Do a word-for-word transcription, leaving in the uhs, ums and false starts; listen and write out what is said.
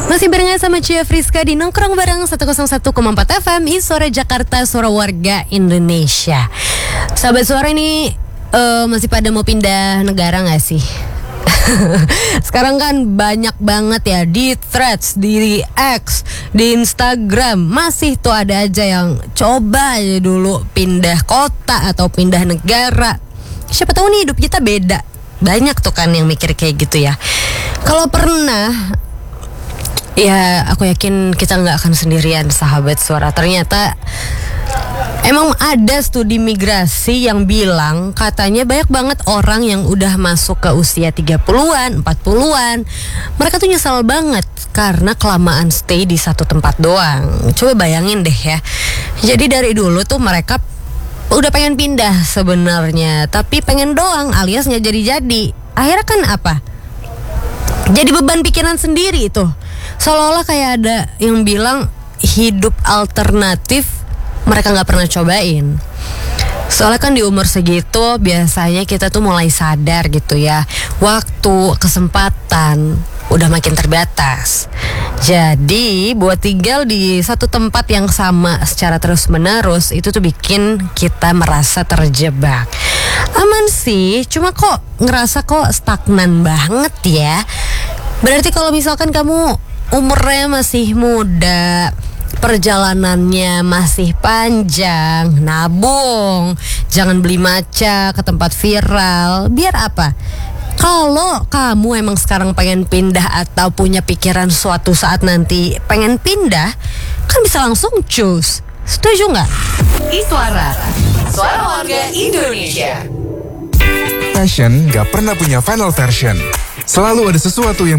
Masih barengan sama Cia Friska di Nongkrong Bareng seratus satu koma empat F M I Suara Jakarta, Suara Warga Indonesia. Sahabat Suara ini uh, masih pada mau pindah negara gak sih? Sekarang kan banyak banget ya di Threads, di X, di Instagram. Masih tuh ada aja yang coba aja dulu pindah kota atau pindah negara. Siapa tahu nih hidup kita beda. Banyak tuh kan yang mikir kayak gitu ya. Kalau pernah, ya aku yakin kita gak akan sendirian sahabat Suara. Ternyata emang ada studi migrasi yang bilang katanya banyak banget orang yang udah masuk ke usia tiga puluhan, empat puluhan. Mereka tuh nyesal banget karena kelamaan stay di satu tempat doang. Coba bayangin deh ya. Jadi dari dulu tuh mereka udah pengen pindah sebenarnya, tapi pengen doang alias gak jadi-jadi. Akhirnya kan apa? Jadi beban pikiran sendiri tuh. Seolah-olah kayak ada yang bilang hidup alternatif mereka gak pernah cobain. Soalnya kan di umur segitu biasanya kita tuh mulai sadar gitu ya, waktu, kesempatan udah makin terbatas. Jadi buat tinggal di satu tempat yang sama secara terus menerus itu tuh bikin kita merasa terjebak. Aman sih, cuma kok ngerasa kok stagnan banget ya. Berarti kalau misalkan kamu umurnya masih muda, perjalanannya masih panjang, nabung, jangan beli maca ke tempat viral. Biar apa? Kalau kamu emang sekarang pengen pindah atau punya pikiran suatu saat nanti pengen pindah, kan bisa langsung choose. Setuju nggak? Iswara, Suara Warga Indonesia. Passion gak pernah punya final version. Selalu ada sesuatu yang